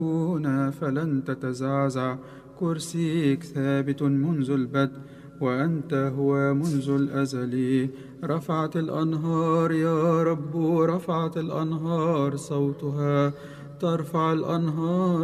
فلن تتزعزع، كرسيك ثابت منذ البدء، وأنت هو منذ الأزل. رفعت الأنهار يا رب، رفعت الأنهار صوتها، ترفع الأنهار